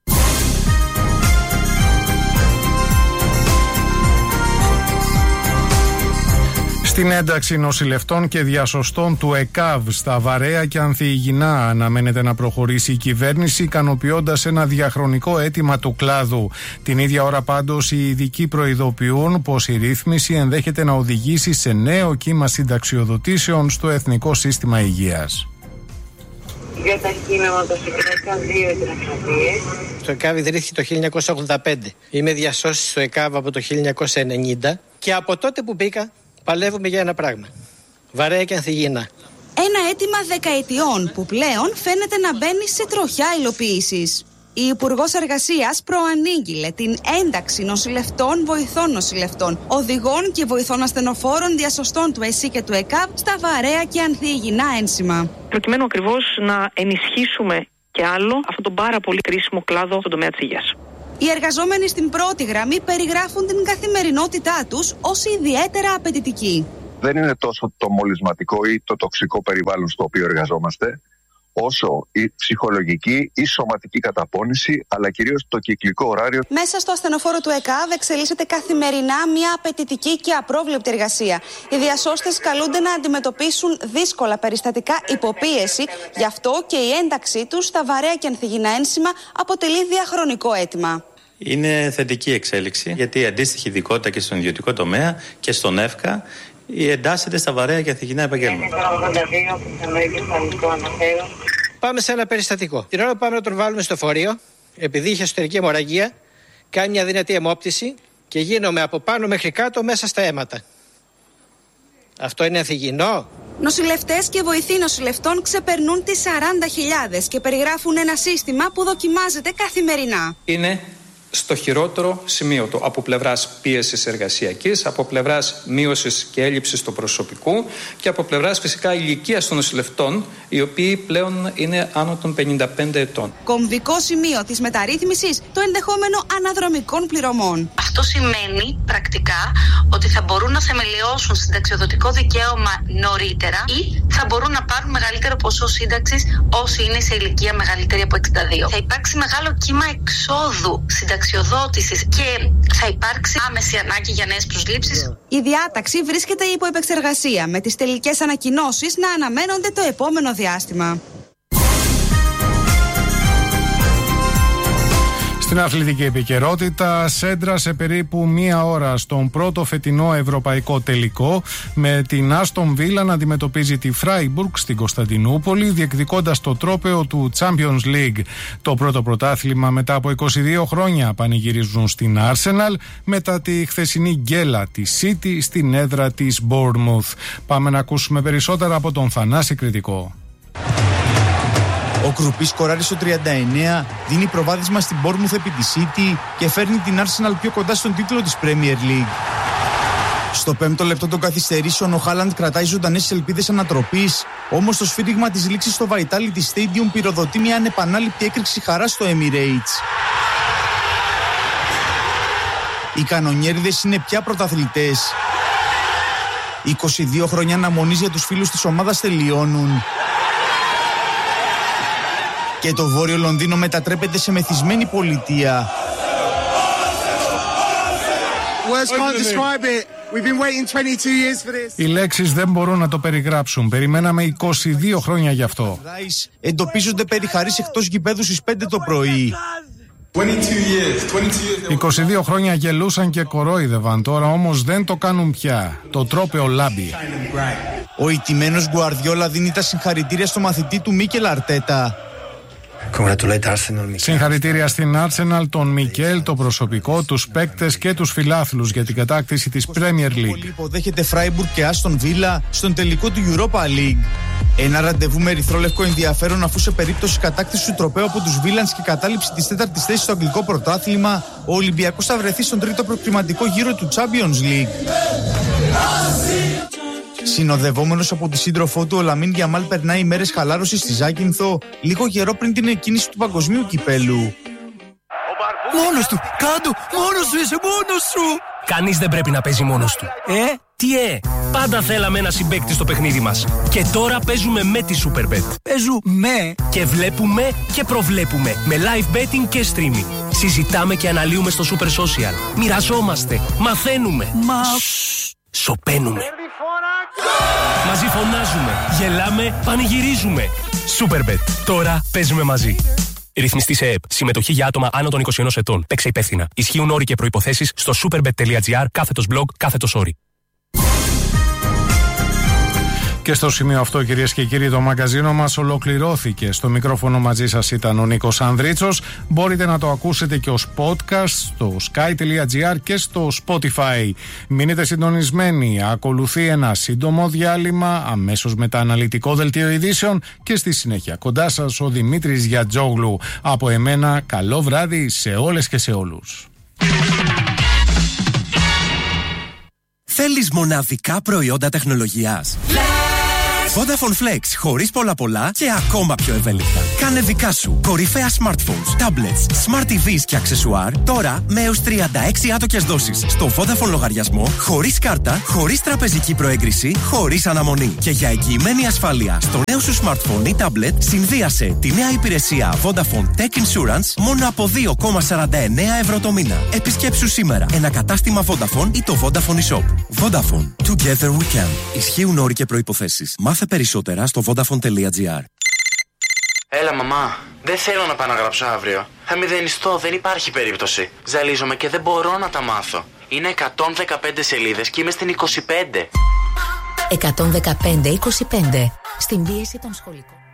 Στην ένταξη νοσηλευτών και διασωστών του ΕΚΑΒ στα Βαρέα και Ανθιηγινά αναμένεται να προχωρήσει η κυβέρνηση, ικανοποιώντας ένα διαχρονικό αίτημα του κλάδου. Την ίδια ώρα πάντως οι ειδικοί προειδοποιούν πως η ρύθμιση ενδέχεται να οδηγήσει σε νέο κύμα συνταξιοδοτήσεων στο Εθνικό Σύστημα Υγείας. Για τα κινηματοσυγκράτια δύο εκδραστίες. Το ΕΚΑΒ ιδρύθηκε το χίλια εννιακόσια ογδόντα πέντε. Είμαι διασώσης στο ΕΚΑΒ από το χίλια εννιακόσια ενενήντα και από τότε που μπήκα παλεύουμε για ένα πράγμα. Βαρέα και Ανθιηγινά. Ένα αίτημα δεκαετιών που πλέον φαίνεται να μπαίνει σε τροχιά υλοποίησης. Η Υπουργός Εργασίας προανήγγειλε την ένταξη νοσηλευτών, βοηθών νοσηλευτών, οδηγών και βοηθών ασθενοφόρων διασωστών του ΕΣΥ και του ΕΚΑΒ στα Βαρέα και Ανθιηγινά ένσημα. Προκειμένου ακριβώς να ενισχύσουμε και άλλο αυτόν τον πάρα πολύ κρίσιμο κλάδο στον τομέα της υγείας. Οι εργαζόμενοι στην πρώτη γραμμή περιγράφουν την καθημερινότητά τους ως ιδιαίτερα απαιτητική. Δεν είναι τόσο το μολυσματικό ή το τοξικό περιβάλλον στο οποίο εργαζόμαστε, όσο η ψυχολογική ή σωματική καταπώνηση, αλλά κυρίως το κυκλικό ωράριο. Μέσα στο ασθενοφόρο του ΕΚΑΒ εξελίσσεται καθημερινά μια απαιτητική και απρόβλεπτη εργασία. Οι διασώστες καλούνται να αντιμετωπίσουν δύσκολα περιστατικά υποπίεση, γι' αυτό και η ένταξή τους στα Βαρέα και Ανθιηγινά ένσημα αποτελεί διαχρονικό αίτημα. Είναι θετική εξέλιξη, γιατί η αντίστοιχη ειδικότητα και στον ιδιωτικό τομέα και στον ΕΦΚΑ εντάσσεται στα Βαρέα και Ανθιηγινά επαγγέλματα. Πάμε σε ένα περιστατικό. Την ώρα που πάμε να τον βάλουμε στο φορείο, επειδή είχε εσωτερική αιμορραγία, κάνει μια δυνατή αιμόπτυση και γίνομαι από πάνω μέχρι κάτω μέσα στα αίματα. Αυτό είναι Ανθιηγινό? Νοσηλευτές και βοηθοί νοσηλευτών ξεπερνούν τις σαράντα χιλιάδες και περιγράφουν ένα σύστημα που δοκιμάζεται καθημερινά. Είναι στο χειρότερο σημείο του, από πλευράς πίεσης εργασιακής, από πλευράς μείωσης και έλλειψης του προσωπικού και από πλευράς φυσικά ηλικίας των νοσηλευτών, οι οποίοι πλέον είναι άνω των πενήντα πέντε ετών. Κομβικό σημείο της μεταρρύθμισης, το ενδεχόμενο αναδρομικών πληρωμών. Αυτό σημαίνει πρακτικά ότι θα μπορούν να θεμελιώσουν συνταξιοδοτικό δικαίωμα νωρίτερα ή θα μπορούν να πάρουν μεγαλύτερο ποσό σύνταξης όσοι είναι σε ηλικία μεγαλύτερη από εξήντα δύο. Θα υπάρξει μεγάλο κύμα εξόδου συνταξιοδότησης και θα υπάρξει άμεση ανάγκη για νέες προσλήψεις. Η διάταξη βρίσκεται υπό επεξεργασία, με τις τελικές ανακοινώσεις να αναμένονται το επόμενο διάστημα. Στην αθλητική επικαιρότητα, σέντρα σε περίπου μία ώρα στον πρώτο φετινό ευρωπαϊκό τελικό, με την Άστον Βίλα να αντιμετωπίζει τη Φράιμπουργκ στην Κωνσταντινούπολη, διεκδικώντας το τρόπαιο του Champions League. Το πρώτο πρωτάθλημα μετά από είκοσι δύο χρόνια πανηγυρίζουν στην Arsenal, μετά τη χθεσινή γκέλα της City στην έδρα της Bournemouth. Πάμε να ακούσουμε περισσότερα από τον Θανάση Κρητικό. Ο Κρουπής σκοράρει στο τριάντα εννέα, δίνει προβάδισμα στην Bournemouth επί τη City και φέρνει την Arsenal πιο κοντά στον τίτλο της Premier League. Στο πέμπτο λεπτό των καθυστερήσεων, ο Χάλαντ κρατάει ζωντανές ελπίδες ανατροπής, όμως το σφύριγμα της λήξης στο Vitality Stadium πυροδοτεί μια ανεπανάληπτη έκρηξη χαράς στο Emirates. Οι κανονιέριδες είναι πια πρωταθλητές. είκοσι δύο χρόνια αναμονής για τους φίλους της ομάδας τελειώνουν. Και το Βόρειο Λονδίνο μετατρέπεται σε μεθυσμένη πολιτεία. Οι λέξεις δεν μπορούν να το περιγράψουν. Περιμέναμε είκοσι δύο χρόνια γι' αυτό. Εντοπίζονται περιχαρείς εκτός γηπέδου στις πέντε το πρωί. είκοσι δύο χρόνια γελούσαν και κορόιδευαν, τώρα όμως δεν το κάνουν πια. Το τρόπαιο λάμπει. Ο ηττημένος Γκουαρδιόλα δίνει τα συγχαρητήρια στο μαθητή του Μίκελ Αρτέτα. Συγχαρητήρια στην Arsenal, τον Μικέλ, το προσωπικό, τους παίκτες και τους φιλάθλους για την κατάκτηση της Premier League. Υποδέχεται Φράιμπουργκ και Άστον Βίλα στον τελικό του Europa League. Ένα ραντεβού με ερυθρόλευκο ενδιαφέρον, αφού σε περίπτωση κατάκτηση του τροπαίου από τους Βίλανς και κατάληψη της τέταρτης θέσης στο αγγλικό πρωτάθλημα, ο Ολυμπιακός θα βρεθεί στον τρίτο προκριματικό γύρο του Champions League. Συνοδευόμενος από τη σύντροφό του, ο Λαμίν Γιαμάλ περνάει μέρες χαλάρωσης στη Ζάκυνθο, λίγο καιρό πριν την εκκίνηση του παγκοσμίου κυπέλου. Μόνος του! Κάντο! Μόνος σου! Είσαι μόνος σου! Κανείς δεν πρέπει να παίζει μόνος του. Ε? Τι ε? Πάντα θέλαμε ένα συμπαίκτη στο παιχνίδι μας. Και τώρα παίζουμε με τη Superbet. Παίζουμε και βλέπουμε και προβλέπουμε με live betting και streaming. Συζητάμε και αναλύουμε στο Super Social. Μοιραζόμαστε. Μαθαίνουμε. Μα... σοπαίνουμε. Μαζί φωνάζουμε. Γελάμε. Πανηγυρίζουμε. Superbet. Τώρα παίζουμε μαζί. Ρυθμιστή σε ΕΕΠ. Συμμετοχή για άτομα άνω των είκοσι ενός ετών. Παίξε υπεύθυνα. Ισχύουν όροι και προϋποθέσεις στο superbet.gr κάθετος blog κάθετος όροι. Και στο σημείο αυτό, κυρίες και κύριοι, το μαγκαζίνο μας ολοκληρώθηκε. Στο μικρόφωνο μαζί σας ήταν ο Νίκος Ανδρίτσος. Μπορείτε να το ακούσετε και ως podcast στο sky.gr και στο Spotify. Μείνετε συντονισμένοι. Ακολουθεί ένα σύντομο διάλειμμα, αμέσως μετά αναλυτικό δελτίο ειδήσεων και στη συνέχεια κοντά σας ο Δημήτρης Γιατζόγλου. Από εμένα, καλό βράδυ σε όλες και σε όλους. Θέλεις μοναδικά προϊόντα τεχνολογίας? Vodafone Flex, χωρίς πολλά πολλά και ακόμα πιο ευέλικτα. Κάνε δικά σου κορυφαία smartphones, tablets, smart τι βις και αξεσουάρ τώρα με έως τριάντα έξι άτοκες δόσεις στο Vodafone λογαριασμό, χωρίς κάρτα, χωρίς τραπεζική προέγκριση, χωρίς αναμονή. Και για εγγυημένη ασφάλεια στο νέο σου smartphone ή tablet, συνδύασε τη νέα υπηρεσία Vodafone Tech Insurance μόνο από δύο κόμμα σαράντα εννέα ευρώ το μήνα. Επισκέψου σήμερα ένα κατάστημα Vodafone ή το Vodafone eShop. Vodafone. Together we can. Ισχύουν όροι και προϋποθέσεις. Μάθε περισσότερα στο vodafone.gr. Έλα μαμά, δεν θέλω να πάω να γράψω αύριο. Θα μηδενιστώ, δεν υπάρχει περίπτωση. Ζαλίζομαι και δεν μπορώ να τα μάθω. Είναι εκατόν δεκαπέντε σελίδες και είμαι στην είκοσι πέντε. εκατόν δεκαπέντε είκοσι πέντε. Στην πίεση των σχολικών.